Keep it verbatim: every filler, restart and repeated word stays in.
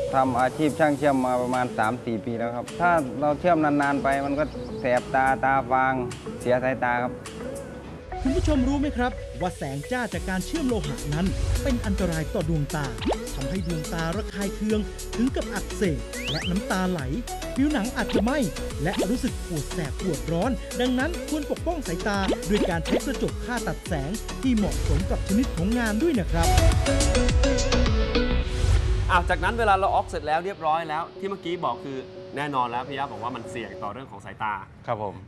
ทำอาชีพช่างเชื่อมมาประมาณ สามสี่ ปีแล้วครับถ้าเราเชื่อมนานๆไปมันก็แสบตาตาฟางเสียสายตาครับคุณผู้ชมรู้ไหมครับว่าแสงจ้าจากการเชื่อมโลหะนั้นเป็นอันตรายต่อดวงตาทำให้ดวงตาระคายเคืองถึงกับอักเสบและน้ำตาไหลผิวหนังอาจจะไหม้และรู้สึกปวดแสบปวดร้อนดังนั้นควรปกป้องสายตาด้วยการใช้กระจกค่าตัดแสงที่เหมาะสมกับชนิดของงานด้วยนะครับอ้าวจากนั้นเวลาเราออกเสร็จแล้วเรียบร้อยแล้วที่เมื่อกี้บอกคือแน่นอนแล้วพี่ยะบอกว่ามันเสี่ยงต่อเรื่องของสายตาครับผม